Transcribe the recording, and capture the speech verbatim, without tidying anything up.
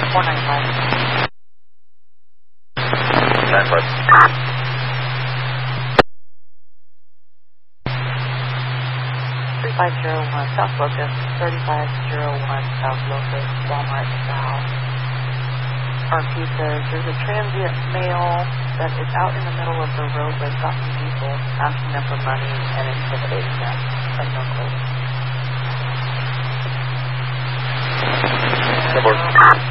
four nine five. nine five. three five zero one, South Locust, thirty-five oh one, South Locust, Walmart South. R P says there's a transient male that is out in the middle of the road with stopping people, asking them for money and intimidating them. Unknown code. Report.